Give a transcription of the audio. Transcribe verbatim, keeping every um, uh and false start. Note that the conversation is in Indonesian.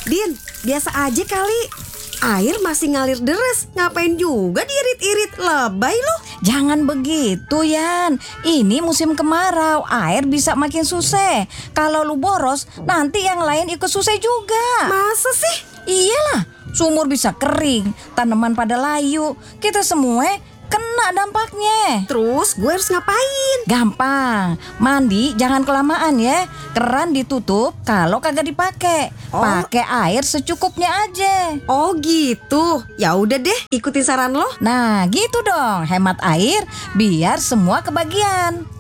Din, biasa aja kali. Air masih ngalir deres. Ngapain juga diirit-irit? Lebay lo. Jangan begitu, Yan. Ini musim kemarau, air bisa makin susah. Kalau lu boros, nanti yang lain ikut susah juga. Masa sih? Iyalah, sumur bisa kering, tanaman pada layu. Kita semua kena dampaknya. Terus gue harus ngapain? Gampang, mandi jangan kelamaan ya. Keran ditutup kalau kagak dipakai. Oh. Pakai air secukupnya aja. Oh gitu. Ya udah deh, ikutin saran lo. Nah gitu dong, hemat air biar semua kebagian.